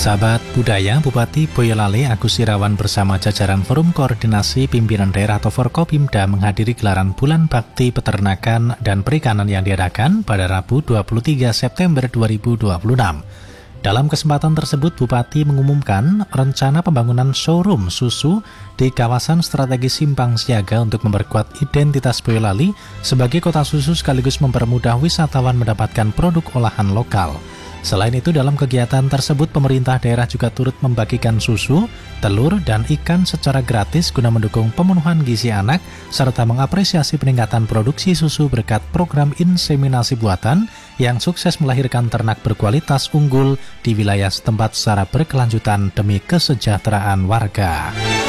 Sahabat budaya, Bupati Boyolali Agus Irawan bersama jajaran Forum Koordinasi Pimpinan Daerah atau Forkopimda menghadiri gelaran Bulan Bakti Peternakan dan Perikanan yang diadakan pada Rabu 23 September 2026. Dalam kesempatan tersebut, Bupati mengumumkan rencana pembangunan showroom susu di kawasan strategis Simpang Siaga untuk memperkuat identitas Boyolali sebagai kota susu sekaligus mempermudah wisatawan mendapatkan produk olahan lokal. Selain itu, dalam kegiatan tersebut, pemerintah daerah juga turut membagikan susu, telur, dan ikan secara gratis guna mendukung pemenuhan gizi anak, serta mengapresiasi peningkatan produksi susu berkat program inseminasi buatan yang sukses melahirkan ternak berkualitas unggul di wilayah setempat secara berkelanjutan demi kesejahteraan warga.